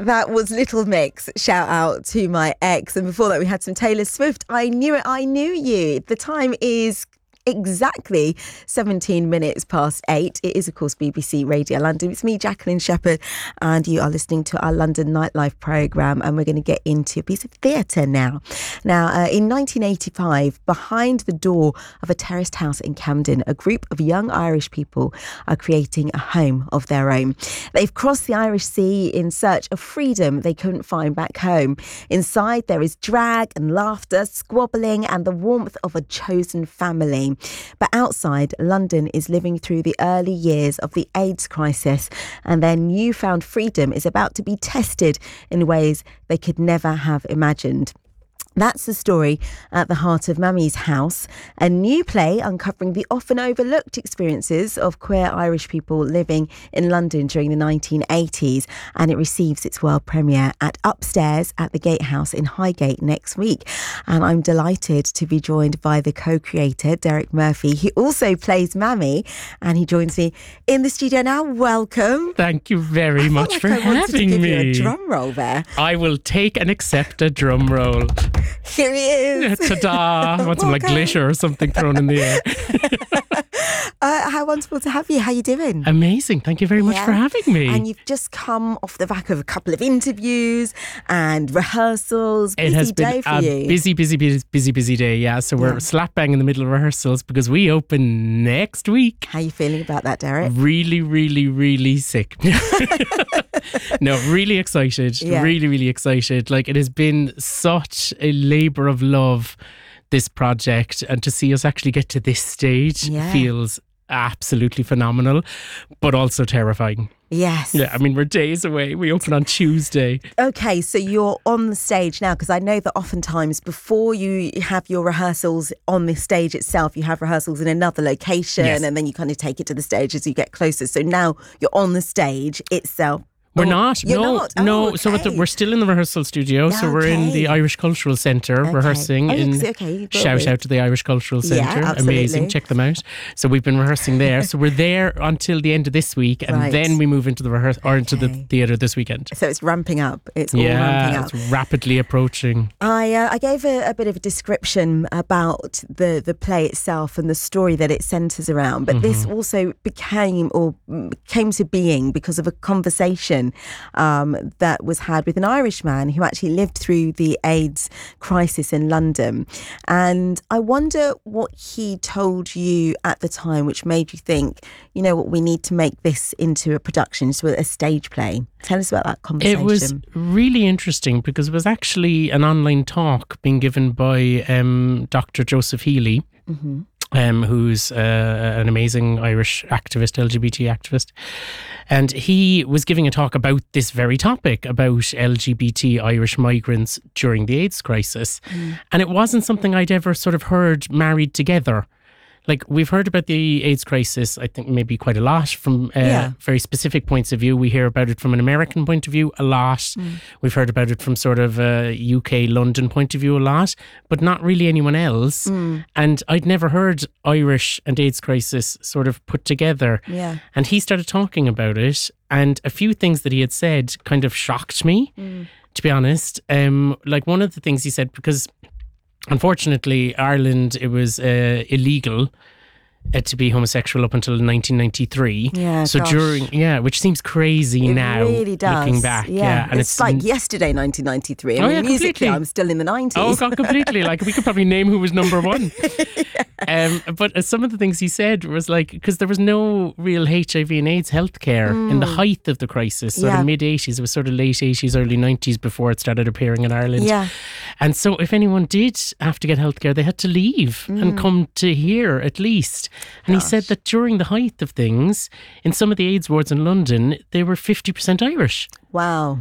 That was Little Mix, shout out to my ex. And before that, we had some Taylor Swift. I Knew It, I Knew You. The time is exactly 17 minutes past 8. It is, of course, BBC Radio London. It's me, Jacqueline Shepherd, and you are listening to our London Nightlife programme, and we're going to get into a piece of theatre now. Now, in 1985, behind the door of a terraced house in Camden, a group of young Irish people are creating a home of their own. They've crossed the Irish Sea in search of freedom they couldn't find back home. Inside, there is drag and laughter, squabbling, and the warmth of a chosen family. But outside, London is living through the early years of the AIDS crisis, and their newfound freedom is about to be tested in ways they could never have imagined. That's the story at the heart of Mammy's House, a new play uncovering the often overlooked experiences of queer Irish people living in London during the 1980s, and it receives its world premiere at Upstairs at the Gatehouse in Highgate next week. And I'm delighted to be joined by the co-creator, Derek Murphy. He also plays Mammy, and he joins me in the studio now. Welcome. Thank you very much for having me. I wanted to give you a drum roll there. I will take and accept a drum roll. Here he is. Ta-da! I want some like glitter or something thrown in the air. How wonderful to have you. How you doing? Amazing. Thank you very much for having me. And you've just come off the back of a couple of interviews and rehearsals. It has been a busy day, yeah. So we're slap bang in the middle of rehearsals because we open next week. How are you feeling about that, Derek? Really, really, really sick. No, really excited. Yeah. Really, really excited. Like, it has been such a labour of love, this project, and to see us actually get to this stage feels absolutely phenomenal, but also terrifying. Yes. Yeah, I mean, we're days away. We open on Tuesday. Okay, so you're on the stage now, because I know that oftentimes before you have your rehearsals on the stage itself, you have rehearsals in another location, and then you kind of take it to the stage as you get closer. So now you're on the stage itself. We're not. You're not? No. Okay. So we're still in the rehearsal studio. So we're in the Irish Cultural Centre rehearsing. Shout out to the Irish Cultural Centre. Amazing. Check them out. So we've been rehearsing there. So we're there until the end of this week, and then we move into the the theatre this weekend. So it's ramping up. It's all ramping up. It's rapidly approaching. I gave a bit of a description about the play itself and the story that it centres around, but this also came to being because of a conversation that was had with an Irishman who actually lived through the AIDS crisis in London. And I wonder what he told you at the time, which made you think, you know what, we need to make this into a production, so a stage play. Tell us about that conversation. It was really interesting because it was actually an online talk being given by Dr. Joseph Healy. Who's an amazing Irish activist, LGBT activist. And he was giving a talk about this very topic, about LGBT Irish migrants during the AIDS crisis. And it wasn't something I'd ever sort of heard married together. Like, we've heard about the AIDS crisis, I think maybe quite a lot from very specific points of view. We hear about it from an American point of view a lot. We've heard about it from sort of a UK, London point of view a lot, but not really anyone else. And I'd never heard Irish and AIDS crisis sort of put together. Yeah. And he started talking about it, and a few things that he had said kind of shocked me, to be honest. Like, one of the things he said, because unfortunately, Ireland, it was illegal to be homosexual up until 1993. Yeah, so which seems crazy now. It really does. Looking back. Yeah. And it's like yesterday, 1993. I mean, musically, I'm still in the 90s. Oh, God, completely. Like, we could probably name who was number one. But some of the things he said was like, because there was no real HIV and AIDS healthcare in the height of the crisis, sort of mid-80s. It was sort of late 80s, early 90s before it started appearing in Ireland. Yeah. And so if anyone did have to get healthcare, they had to leave and come to here at least. And he said that during the height of things, in some of the AIDS wards in London, they were 50% Irish. Wow.